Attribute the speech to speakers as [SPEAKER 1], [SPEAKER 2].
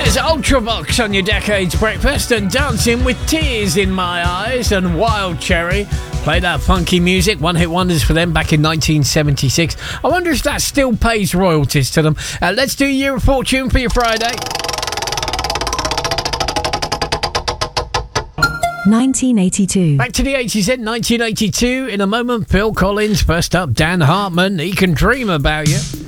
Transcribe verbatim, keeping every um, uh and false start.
[SPEAKER 1] Ultravox on your Decades Breakfast, and Dancing with Tears in My Eyes and Wild Cherry. Play that funky music, one hit wonders for them back in nineteen seventy-six. I wonder if that still pays royalties to them. Uh, let's do Year of Fortune for your Friday.
[SPEAKER 2] nineteen eighty-two.
[SPEAKER 1] Back to the eighties then, nineteen eighty-two. In a moment, Phil Collins. First up, Dan Hartman. He Can Dream About You.